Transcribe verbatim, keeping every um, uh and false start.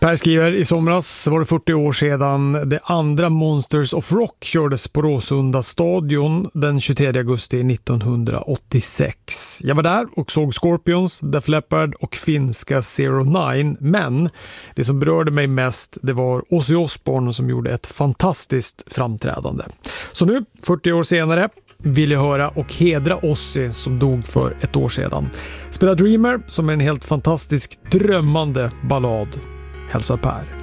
Per skriver, i somras var det fyrtio år sedan det andra Monsters of Rock kördes på Råsunda stadion den tjugotredje augusti nittonhundraåttiosex. Jag var där och såg Scorpions, Def Leppard och finska Zero Nine, men det som berörde mig mest, det var Ozzy Osbourne som gjorde ett fantastiskt framträdande. Så nu, fyrtio år senare, vill jag höra och hedra Ozzy som dog för ett år sedan. Spela Dreamer som är en helt fantastisk drömmande ballad. Hälsar Per.